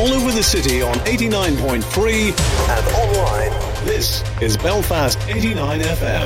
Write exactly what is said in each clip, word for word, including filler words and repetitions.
all over the city on eighty-nine point three and online. This is Belfast eighty-nine F M.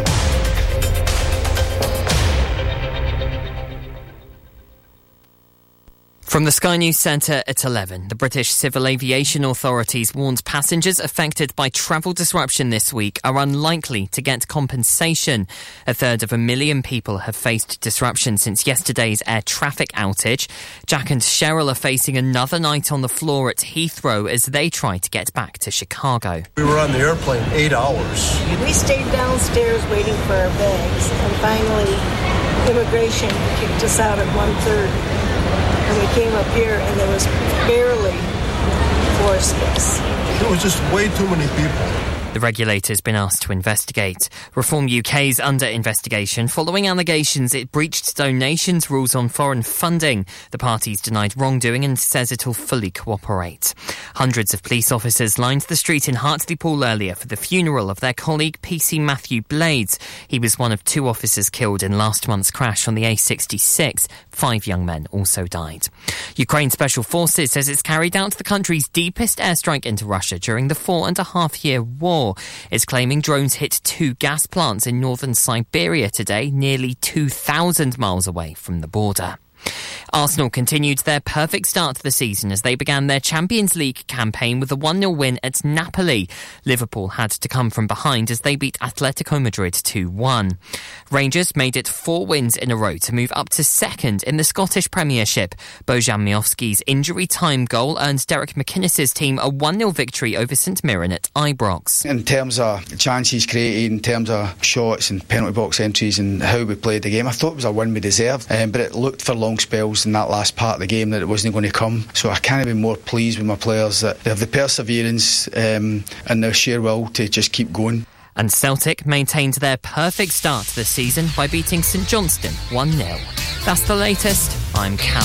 From the Sky News Centre at eleven, the British Civil Aviation Authorities warned passengers affected by travel disruption this week are unlikely to get compensation. A third of a million people have faced disruption since yesterday's air traffic outage. Jack and Cheryl are facing another night on the floor at Heathrow as they try to get back to Chicago. We were on the airplane eight hours. We stayed downstairs waiting for our bags, and finally immigration kicked us out at one thirty. And we came up here and there was barely floor space. There was just way too many people. The regulator's been asked to investigate. Reform U K's under investigation following allegations it breached donations rules on foreign funding. The party's denied wrongdoing and says it'll fully cooperate. Hundreds of police officers lined the street in Hartlepool earlier for the funeral of their colleague P C Matthew Blades. He was one of two officers killed in last month's crash on the A sixty-six. Five young men also died. Ukraine Special Forces says it's carried out the country's deepest airstrike into Russia during the four and a half year war. It's claiming drones hit two gas plants in northern Siberia today, nearly two thousand miles away from the border. Arsenal continued their perfect start to the season as they began their Champions League campaign with a one nil win at Napoli. Liverpool had to come from behind as they beat Atletico Madrid two one. Rangers made it four wins in a row to move up to second in the Scottish Premiership. Bojan Miovski's injury time goal earned Derek McInnes's team a one nil victory over St Mirren at Ibrox. In terms of chances created, in terms of shots and penalty box entries and how we played the game, I thought it was a win we deserved, um, but it looked for long spells in that last part of the game that it wasn't going to come. So I can't be more pleased with my players that they have the perseverance um, and their sheer will to just keep going. And Celtic maintained their perfect start to the season by beating St Johnstone one nil. That's the latest. I'm Callum.